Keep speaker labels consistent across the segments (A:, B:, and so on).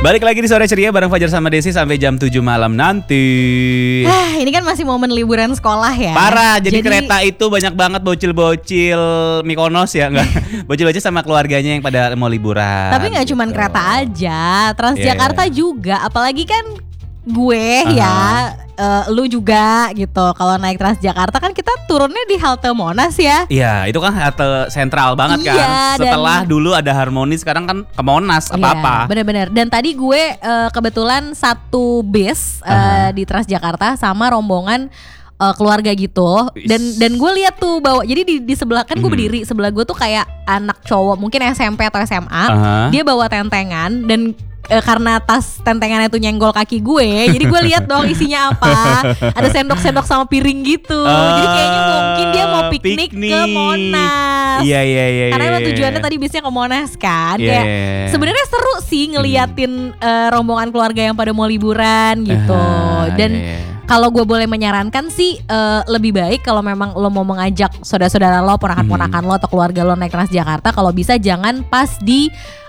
A: Balik lagi di Sore Ceria bareng Fajar sama Desi sampai jam 7 malam nanti.
B: Ini kan masih momen liburan sekolah ya.
A: Parah, jadi kereta itu banyak banget bocil-bocil Mykonos ya, enggak? Bocil-bocil sama keluarganya yang pada mau liburan.
B: Tapi gak cuman kereta aja, Transjakarta juga. Apalagi kan gue lu juga gitu. Kalau naik Transjakarta kan kita turunnya di halte Monas ya.
A: Iya, itu kan halte sentral banget kan. Setelah dulu ada Harmoni, sekarang kan ke Monas apa-apa.
B: Bener-bener. Dan tadi gue kebetulan satu bis di Transjakarta sama rombongan keluarga gitu. Dan gue lihat tuh bawa, jadi di sebelah kan gue berdiri, sebelah gue tuh kayak anak cowok mungkin SMP atau SMA. Dia bawa tentengan dan karena tas tentengannya tuh nyenggol kaki gue, jadi gue lihat dong isinya apa. Ada sendok-sendok sama piring gitu. Jadi kayaknya mungkin dia mau piknik ke Monas.
A: Iya.
B: Karena emang tujuannya tadi biasanya ke Monas kan. Kayak sebenarnya seru sih ngeliatin rombongan keluarga yang pada mau liburan gitu. Dan kalau gue boleh menyarankan sih lebih baik kalau memang lo mau mengajak saudara-saudara lo, ponakan-ponakan lo atau keluarga lo naik Transjakarta, kalau bisa jangan pas di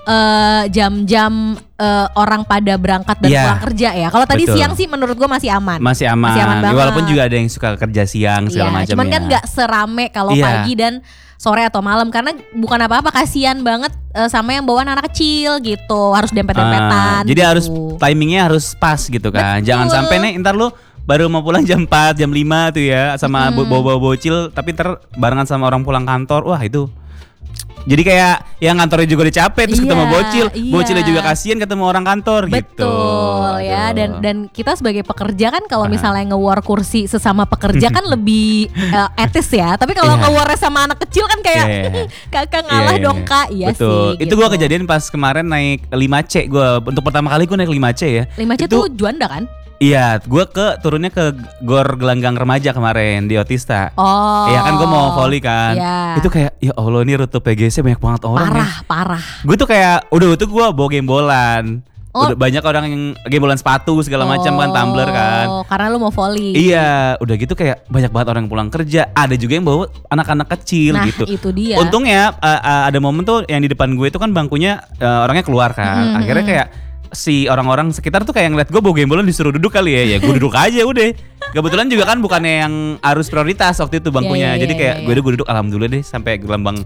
B: jam-jam orang pada berangkat dan pulang kerja ya. Kalau tadi siang sih menurut gue masih aman.
A: Masih aman banget. Walaupun juga ada yang suka kerja siang segala macam.
B: Cuman kan gak serame kalau pagi dan sore atau malam, karena bukan apa-apa, kasihan banget sama yang bawa anak kecil gitu, harus dempet-dempetan.
A: Jadi
B: gitu.
A: harus timingnya harus pas gitu kan.
B: Betul.
A: Jangan sampai nih ntar lu baru mau pulang jam 4, jam 5 tuh ya, sama bawa-bawa bocil, tapi ntar barengan sama orang pulang kantor. Wah itu jadi kayak yang kantornya juga udah capek, terus ketemu bocil, bocilnya juga kasihan ketemu orang kantor.
B: Betul
A: gitu.
B: Ya. Dan kita sebagai pekerja kan kalau misalnya nge-war kursi sesama pekerja kan lebih etis ya. Tapi kalau nge-war sama anak kecil kan kayak kakak ngalah dong kak. Iya
A: betul.
B: sih
A: Itu
B: gitu.
A: gue kejadian pas kemarin naik 5C. Gue untuk pertama kali gue naik 5C ya.
B: 5C tuh Juanda kan?
A: Iya, gue turunnya ke Gor Gelanggang Remaja kemarin di Otista. Iya kan gue mau volley kan. Itu kayak ya Allah, ini rute PGC banyak banget orang.
B: Parah.
A: Gue tuh kayak udah gue bawa gembolan. Udah banyak orang yang gembolan sepatu segala macam kan, tumbler kan.
B: Karena lu mau volley.
A: Iya, udah gitu kayak banyak banget orang yang pulang kerja. Ada juga yang bawa anak-anak kecil gitu.
B: Nah, itu dia.
A: Untungnya ada momen tuh yang di depan gue itu kan bangkunya orangnya keluar kan. Akhirnya kayak si orang-orang sekitar tuh kayak ngeliat gue bawa gembolan disuruh duduk kali ya gue duduk aja udah. Kebetulan juga kan bukannya yang harus prioritas waktu itu bangkunya. Jadi kayak gue duduk alhamdulillah deh sampai gelanggang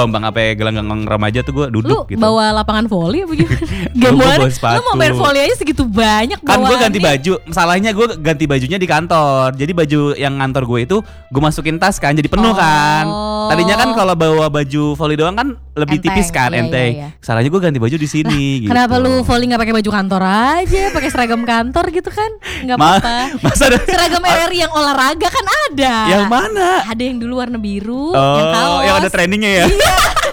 A: remaja tuh gue duduk.
B: Lu
A: gitu.
B: bawa lapangan voli apa gimana? Gembolan. Lu mau main voli aja segitu banyak bawaannya.
A: Kan gue ganti baju. Masalahnya gue ganti bajunya di kantor. Jadi baju yang kantor gue itu gue masukin tas kan, jadi penuh kan. Tadinya kan kalau bawa baju voli doang kan lebih tipis kan, enteng. Salahnya gue ganti baju di sini. Gitu.
B: Kenapa lu voli nggak pakai baju kantor aja, pakai seragam kantor gitu kan? Nggak apa-apa.
A: Masa ada
B: seragam RRI yang olahraga kan ada.
A: Yang mana?
B: Ada yang dulu warna biru,
A: yang ada trainingnya ya.
B: Iya.